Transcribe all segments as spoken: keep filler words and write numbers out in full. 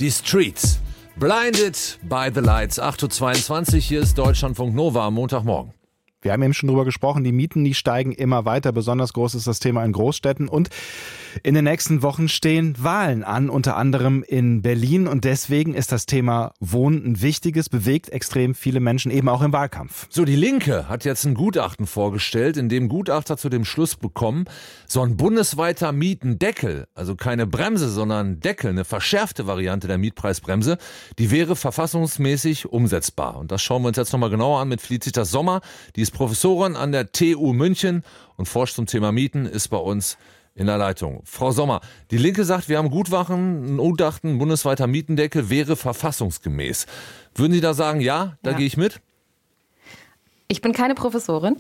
Die Streets. Blinded by the Lights. acht Uhr zweiundzwanzig, hier ist Deutschlandfunk Nova am Montagmorgen. Wir haben eben schon drüber gesprochen, die Mieten, die steigen immer weiter. Besonders groß ist das Thema in Großstädten. Und in den nächsten Wochen stehen Wahlen an, unter anderem in Berlin. Und deswegen ist das Thema Wohnen ein wichtiges, bewegt extrem viele Menschen, eben auch im Wahlkampf. So, die Linke hat jetzt ein Gutachten vorgestellt, in dem Gutachter zu dem Schluss bekommen, so ein bundesweiter Mietendeckel, also keine Bremse, sondern Deckel, eine verschärfte Variante der Mietpreisbremse, die wäre verfassungsmäßig umsetzbar. Und das schauen wir uns jetzt nochmal genauer an mit Felicitas Sommer. Die ist Professorin an der T U München und forscht zum Thema Mieten, ist bei uns in der Leitung. Frau Sommer, die Linke sagt, wir haben Gutwachen, ein Gutachten, ein bundesweiter Mietendeckel wäre verfassungsgemäß. Würden Sie da sagen, ja, da ja. gehe ich mit? Ich bin keine Professorin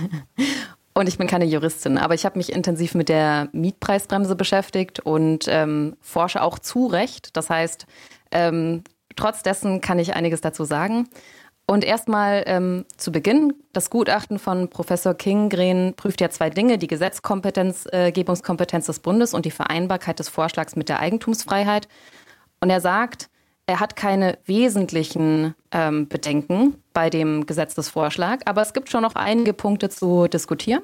und ich bin keine Juristin, aber ich habe mich intensiv mit der Mietpreisbremse beschäftigt und ähm, forsche auch zu Recht. Das heißt, ähm, trotz dessen kann ich einiges dazu sagen. Und erstmal ähm, zu Beginn, das Gutachten von Professor Kingren prüft ja zwei Dinge, die Gesetzgebungskompetenz äh, des Bundes und die Vereinbarkeit des Vorschlags mit der Eigentumsfreiheit. Und er sagt, er hat keine wesentlichen ähm, Bedenken bei dem Gesetzesvorschlag, aber es gibt schon noch einige Punkte zu diskutieren.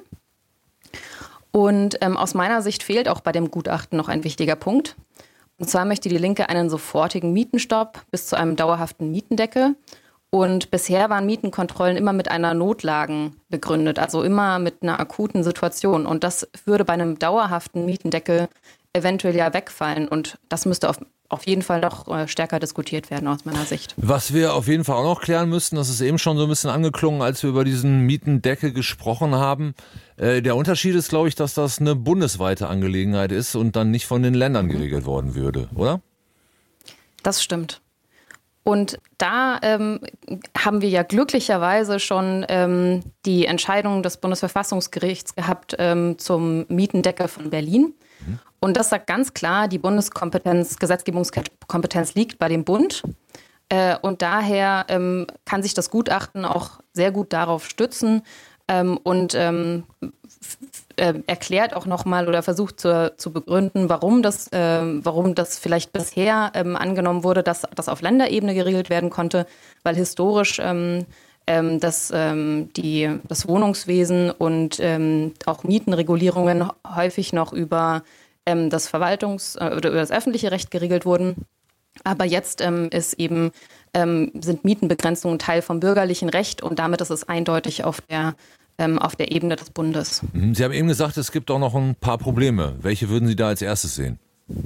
Und ähm, aus meiner Sicht fehlt auch bei dem Gutachten noch ein wichtiger Punkt. Und zwar möchte die Linke einen sofortigen Mietenstopp bis zu einem dauerhaften Mietendeckel. Und bisher waren Mietenkontrollen immer mit einer Notlagen begründet, also immer mit einer akuten Situation. Und das würde bei einem dauerhaften Mietendeckel eventuell ja wegfallen. Und das müsste auf, auf jeden Fall noch stärker diskutiert werden aus meiner Sicht. Was wir auf jeden Fall auch noch klären müssten, das ist eben schon so ein bisschen angeklungen, als wir über diesen Mietendeckel gesprochen haben. Äh, der Unterschied ist, glaube ich, dass das eine bundesweite Angelegenheit ist und dann nicht von den Ländern geregelt worden würde, oder? Das stimmt. Und da ähm, haben wir ja glücklicherweise schon ähm, die Entscheidung des Bundesverfassungsgerichts gehabt ähm, zum Mietendeckel von Berlin. Mhm. Und das sagt ganz klar, die Bundeskompetenz, Gesetzgebungskompetenz liegt bei dem Bund. Äh, und daher ähm, kann sich das Gutachten auch sehr gut darauf stützen ähm, und ähm, äh, erklärt auch nochmal oder versucht zu, zu begründen, warum das, äh, warum das vielleicht bisher ähm, angenommen wurde, dass das auf Länderebene geregelt werden konnte, weil historisch ähm, ähm, das, ähm, die, das Wohnungswesen und ähm, auch Mietenregulierungen häufig noch über ähm, das Verwaltungs- oder über das öffentliche Recht geregelt wurden. Aber jetzt ähm, ist eben, ähm, sind Mietenbegrenzungen Teil vom bürgerlichen Recht und damit ist es eindeutig auf der auf der Ebene des Bundes. Sie haben eben gesagt, es gibt auch noch ein paar Probleme. Welche würden Sie da als erstes sehen?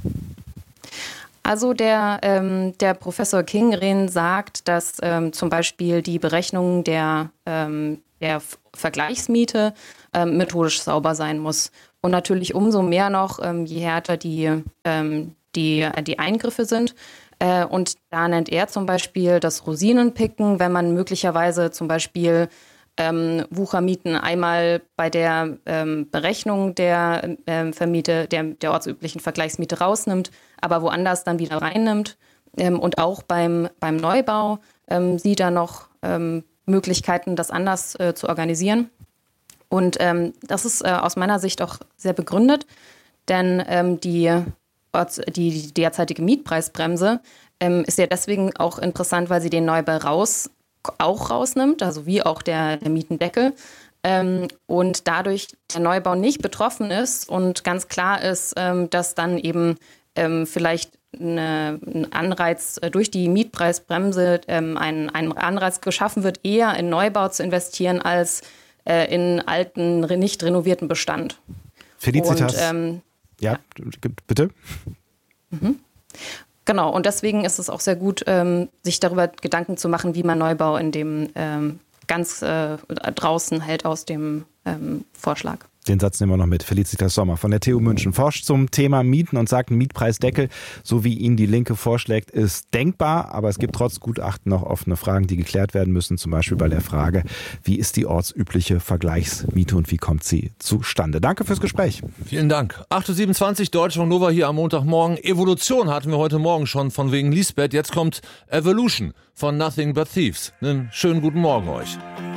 Also der, ähm, der Professor Kingren sagt, dass ähm, zum Beispiel die Berechnung der, ähm, der Vergleichsmiete ähm, methodisch sauber sein muss. Und natürlich umso mehr noch, ähm, je härter die, ähm, die, die Eingriffe sind. Äh, und da nennt er zum Beispiel das Rosinenpicken, wenn man möglicherweise zum Beispiel Ähm, Wuchermieten einmal bei der ähm, Berechnung der ähm, Vermiete, der, der ortsüblichen Vergleichsmiete rausnimmt, aber woanders dann wieder reinnimmt. Ähm, und auch beim, beim Neubau ähm, sieht er noch ähm, Möglichkeiten, das anders äh, zu organisieren. Und ähm, das ist äh, aus meiner Sicht auch sehr begründet, denn ähm, die, Orts-, die, die derzeitige Mietpreisbremse ähm, ist ja deswegen auch interessant, weil sie den Neubau raus auch rausnimmt, also wie auch der, der Mietendeckel ähm, und dadurch der Neubau nicht betroffen ist und ganz klar ist, ähm, dass dann eben ähm, vielleicht eine, ein Anreiz äh, durch die Mietpreisbremse ähm, ein, ein Anreiz geschaffen wird, eher in Neubau zu investieren als äh, in alten, nicht renovierten Bestand. Felicitas, und, ähm, ja, ja, bitte. Mhm. Genau, und deswegen ist es auch sehr gut, ähm, sich darüber Gedanken zu machen, wie man Neubau in dem ähm, ganz äh, draußen hält aus dem ähm, Vorschlag. Den Satz nehmen wir noch mit. Felicitas Sommer von der T U München forscht zum Thema Mieten und sagt, ein Mietpreisdeckel, so wie ihn die Linke vorschlägt, ist denkbar. Aber es gibt trotz Gutachten noch offene Fragen, die geklärt werden müssen. Zum Beispiel bei der Frage, wie ist die ortsübliche Vergleichsmiete und wie kommt sie zustande? Danke fürs Gespräch. Vielen Dank. acht Uhr siebenundzwanzig, Deutschlandfunk Nova hier am Montagmorgen. Evolution hatten wir heute Morgen schon von wegen Lisbeth. Jetzt kommt Evolution von Nothing But Thieves. Einen schönen guten Morgen euch.